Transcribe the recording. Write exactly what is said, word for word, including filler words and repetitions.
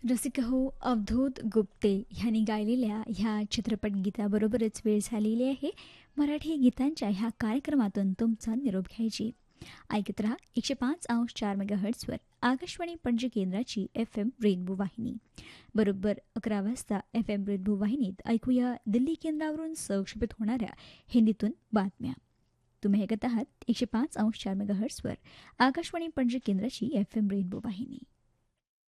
रसिक हो अवधूत गुप्ते ह्यांनी गायलेल्या ह्या चित्रपट गीताबरोबरच वेळ झालेली आहे मराठी गीतांच्या ह्या कार्यक्रमातून तुमचा निरोप घ्यायची. ऐकत रहा एकशे पाच अंश चार मेगा हर्ट्सवर आकाशवाणी पणजी केंद्राची एफ एम रेनबो वाहिनी. बरोबर अकरा वाजता एफ एम रेनबो वाहिनीत ऐकूया दिल्ली केंद्रावरून संक्षेपित होणाऱ्या हिंदीतून बातम्या. तुम्ही ऐकत आहात एकशे पाच अंश चार मेगा हर्ट्सवर आकाशवाणी पणजी केंद्राची एफ एम रेनबो वाहिनी.